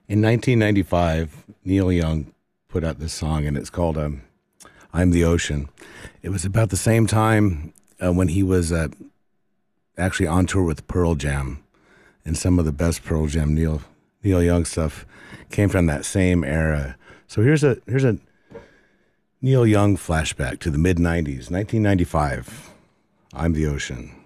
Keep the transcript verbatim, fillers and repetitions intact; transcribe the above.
In nineteen ninety-five, Neil Young put out this song, and it's called um, I'm the Ocean. It was about the same time uh, when he was uh, actually on tour with Pearl Jam, and some of the best Pearl Jam Neil Neil Young stuff came from that same era. So here's a here's a Neil Young flashback to the mid nineties, nineteen ninety-five. I'm the Ocean.